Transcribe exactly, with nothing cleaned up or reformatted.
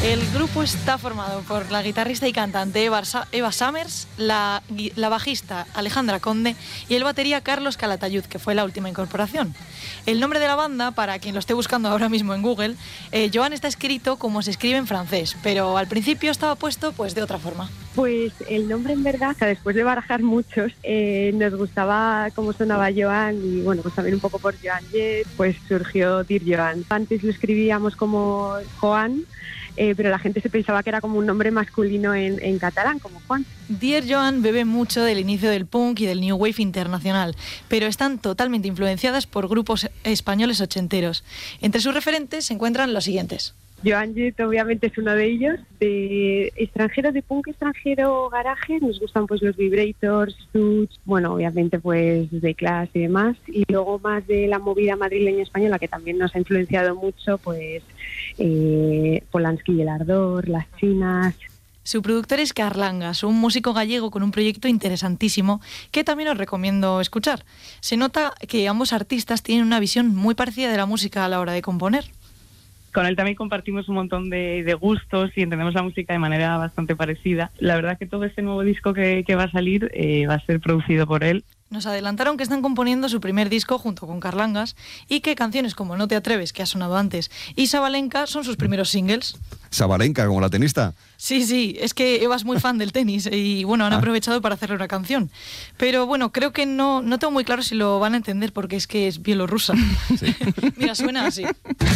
El grupo está formado por la guitarrista y cantante Eva, Eva Summers, la, la bajista Alejandra Conde y el batería Carlos Calatayud, que fue la última incorporación. El nombre de la banda, para quien lo esté buscando ahora mismo en Google, eh, Joan está escrito como se escribe en francés, pero al principio estaba puesto pues de otra forma. Pues el nombre en verdad, o sea, después de barajar muchos, eh, nos gustaba cómo sonaba Joan y bueno, pues también un poco por Joan Jett, pues surgió Dear Joan. Antes lo escribíamos como Joan, eh, pero la gente se pensaba que era como un nombre masculino en, en catalán, como Juan. Dear Joan bebe mucho del inicio del punk y del new wave internacional, pero están totalmente influenciadas por grupos españoles ochenteros. Entre sus referentes se encuentran los siguientes. Joan Jett obviamente es uno de ellos. De extranjero, de punk extranjero, garaje, nos gustan pues los Vibrators, Suits, bueno, obviamente pues The Clash y demás. Y luego más de la movida madrileña española, que también nos ha influenciado mucho, pues eh, Polanski y el Ardor, Las Chinas. Su productor es Carlangas, un músico gallego con un proyecto interesantísimo que también os recomiendo escuchar. Se nota que ambos artistas tienen una visión muy parecida de la música a la hora de componer. Con él también compartimos un montón de, de gustos y entendemos la música de manera bastante parecida. La verdad que todo este nuevo disco que, que va a salir eh, va a ser producido por él. Nos adelantaron que están componiendo su primer disco junto con Carlangas y que canciones como No te atreves, que ha sonado antes, y Sabalenka son sus primeros singles. Sabalenka, como la tenista. Sí, sí, es que Eva es muy fan del tenis y bueno, han ah. aprovechado para hacerle una canción. Pero bueno, creo que no, no tengo muy claro si lo van a entender porque es que es bielorrusa. Sí. Mira, suena así.